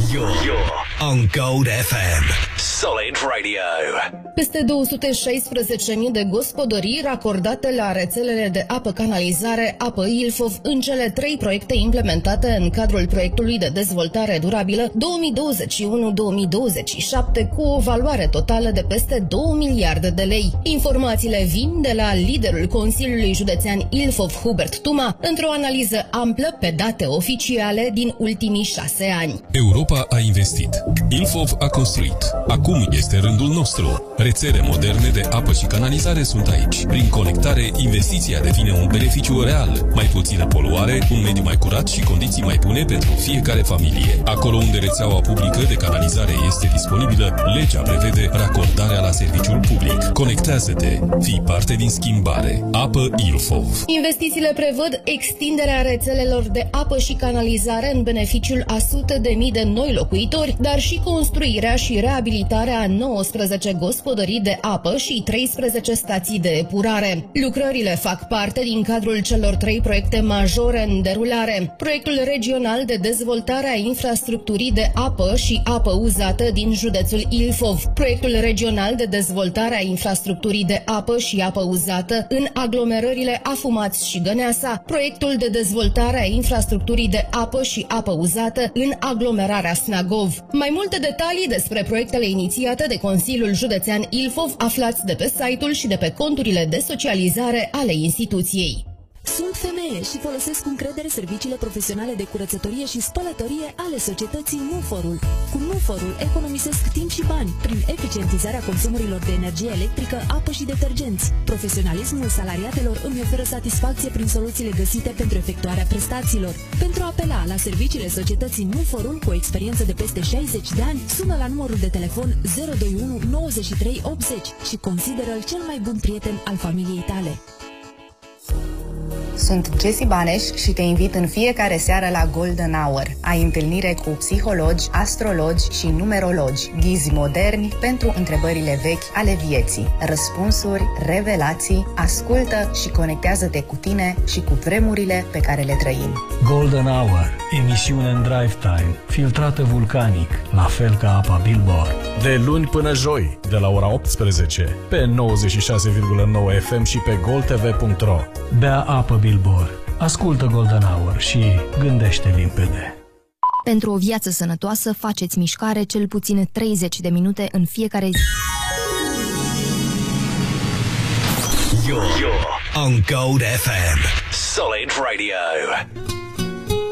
You're on Gold FM. Solid Radio. Peste 216.000 de gospodării racordate la rețelele de apă-canalizare Apă Ilfov în cele 3 proiecte implementate în cadrul proiectului de dezvoltare durabilă 2021-2027 cu o valoare totală de peste 2 miliarde de lei. Informațiile vin de la liderul Consiliului Județean Ilfov, Hubert Tuma, într-o analiză amplă pe date oficiale din ultimii 6 ani. Europa a investit. Ilfov a construit. Acum este rândul nostru. Rețele moderne de apă și canalizare sunt aici. Prin conectare, investiția devine un beneficiu real. Mai puțină poluare, un mediu mai curat și condiții mai bune pentru fiecare familie. Acolo unde rețeaua publică de canalizare este disponibilă, legea prevede racordarea la serviciul public. Conectează-te. Fii parte din schimbare. Apă Ilfov. Investițiile prevăd extinderea rețelelor de apă și canalizare în beneficiul a sute de mii de noi locuitori, dar și construirea și reabilitarea a 19 gospodării de apă și 13 stații de epurare. Lucrările fac parte din cadrul celor 3 proiecte majore în derulare. Proiectul regional de dezvoltare a infrastructurii de apă și apă uzată din județul Ilfov, proiectul regional de dezvoltare a infrastructurii de apă și apă uzată în aglomerările Afumați și Găneasa, proiectul de dezvoltare a infrastructurii de apă și apă uzată în aglomerarea Snagov. Mai multe detalii despre proiectele inițiate de Consiliul Județean Ilfov aflați de pe site-ul și de pe conturile de socializare ale instituției. Sunt femeie și folosesc cu încredere serviciile profesionale de curățătorie și spălătorie ale societății Nuforul. Cu Nuforul economisesc timp și bani prin eficientizarea consumurilor de energie electrică, apă și detergenți. Profesionalismul salariatelor îmi oferă satisfacție prin soluțiile găsite pentru efectuarea prestațiilor. Pentru a apela la serviciile societății Nuforul cu o experiență de peste 60 de ani, sună la numărul de telefon 021 93 80 și consideră-l cel mai bun prieten al familiei tale. Sunt Jessie Baneș și te invit în fiecare seară la Golden Hour. Ai întâlnire cu psihologi, astrologi și numerologi, ghizi moderni pentru întrebările vechi ale vieții, răspunsuri, revelații, ascultă și conectează-te cu tine și cu vremurile pe care le trăim. Golden Hour, emisiune în drive time, filtrată vulcanic, la fel ca apa Billboard. De luni până joi, de la ora 18, pe 96,9 FM și pe goldtv.ro. Bea apă Billboard. Ascultă Golden Hour și gândește limpede. Pentru o viață sănătoasă, faceți mișcare cel puțin 30 de minute în fiecare zi. You're on Gold FM. Solid Radio.